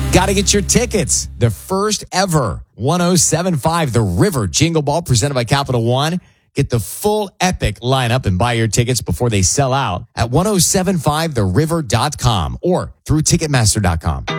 Got to get your tickets. The first ever 1075 The River Jingle Ball presented by Capital One. Get the full epic lineup and buy your tickets before they sell out at 1075theriver.com or through Ticketmaster.com.